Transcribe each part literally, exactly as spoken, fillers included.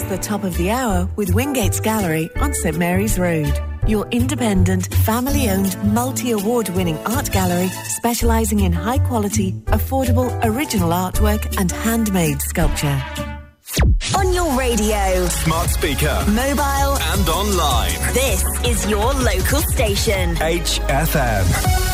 the top of the hour with Wingates Gallery on St Mary's Road. Your independent, family-owned, multi-award-winning art gallery specialising in high-quality, affordable, original artwork and handmade sculpture. On your radio, smart speaker, mobile and online. This is your local station. H F M.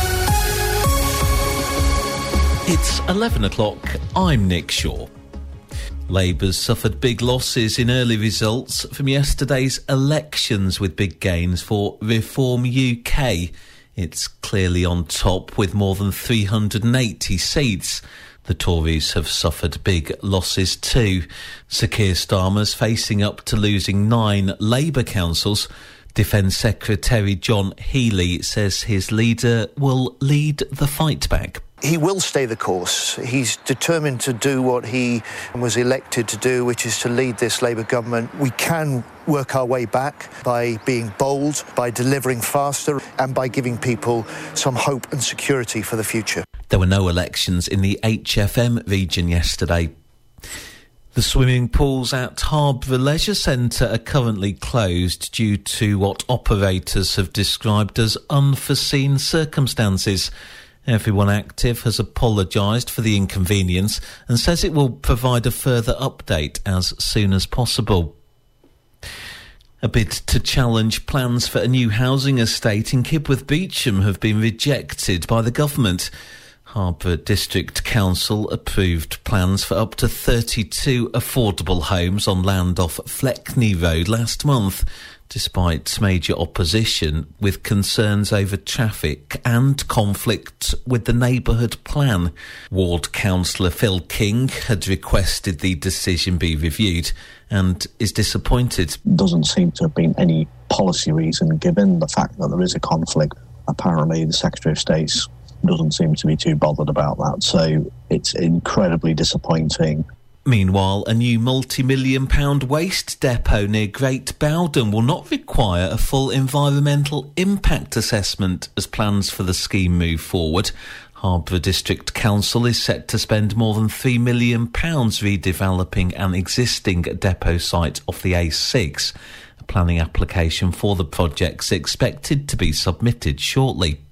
It's eleven o'clock. I'm Nick Shaw. Labour's suffered big losses in early results from yesterday's elections with big gains for Reform U K. It's clearly on top with more than three hundred eighty seats. The Tories have suffered big losses too. Sir Keir Starmer's facing up to losing nine Labour councils. Defence Secretary John Healey says his leader will lead the fight back. He will stay the course. He's determined to do what he was elected to do, which is to lead this Labour government. We can work our way back by being bold, by delivering faster, and by giving people some hope and security for the future. There were no elections in the H F M region yesterday. The swimming pools at Harborough Leisure Centre are currently closed due to what operators have described as unforeseen circumstances. Everyone active has apologised for the inconvenience and says it will provide a further update as soon as possible. A bid to challenge plans for a new housing estate in Kibworth Beecham have been rejected by the government. Harborough District Council approved plans for up to thirty-two affordable homes on land off Fleckney Road last month, despite major opposition with concerns over traffic and conflict with the neighbourhood plan. Ward Councillor Phil King had requested the decision be reviewed and is disappointed. Doesn't seem to have been any policy reason given the fact that there is a conflict. Apparently the Secretary of State's doesn't seem to be too bothered about that, so it's incredibly disappointing. Meanwhile, a new multi-million pound waste depot near Great Bowden will not require a full environmental impact assessment as plans for the scheme move forward. Harborough District Council is set to spend more than three million pounds redeveloping an existing depot site off the A six. A planning application for the project's expected to be submitted shortly.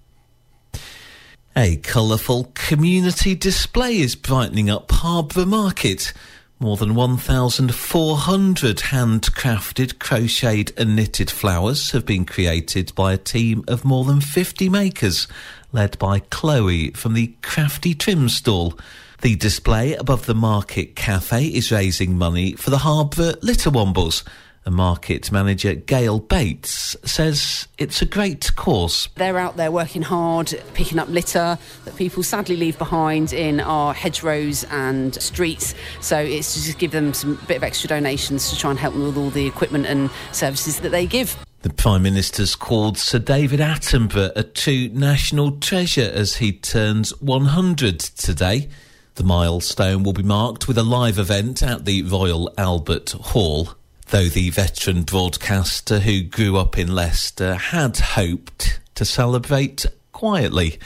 A colourful community display is brightening up Harborough Market. More than one thousand four hundred handcrafted, crocheted and knitted flowers have been created by a team of more than fifty makers, led by Chloe from the Crafty Trim stall. The display above the Market Cafe is raising money for the Harborough Litterwombles. A market manager, Gail Bates, says it's a great cause. They're out there working hard, picking up litter that people sadly leave behind in our hedgerows and streets. So it's to just give them some bit of extra donations to try and help them with all the equipment and services that they give. The Prime Minister's called Sir David Attenborough a true national treasure as he turns one hundred today. The milestone will be marked with a live event at the Royal Albert Hall. Though the veteran broadcaster who grew up in Leicester had hoped to celebrate quietly.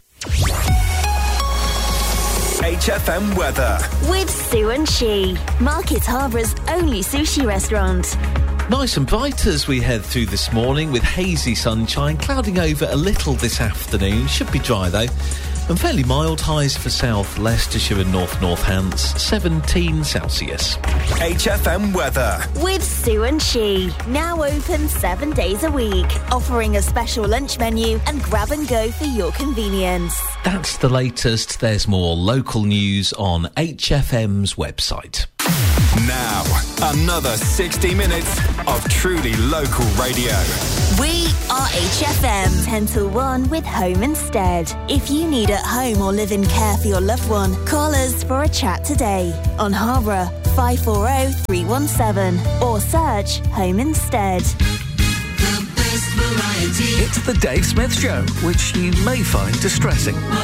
H F M weather. With Sue and She, Market Harbour's only sushi restaurant. Nice and bright as we head through this morning with hazy sunshine, clouding over a little this afternoon. Should be dry though. And fairly mild highs for South Leicestershire and North Northants, seventeen Celsius. H F M weather. With Sue and She, now open seven days a week, offering a special lunch menu and grab and go for your convenience. That's the latest. There's more local news on H F M's website. Now, another sixty minutes of truly local radio. We are H F M, ten till one with Home Instead. If you need at home or live in care for your loved one, call us for a chat today on Harborough five four zero, three one seven or search Home Instead. The best variety. It's the Dave Smith Show, which you may find distressing.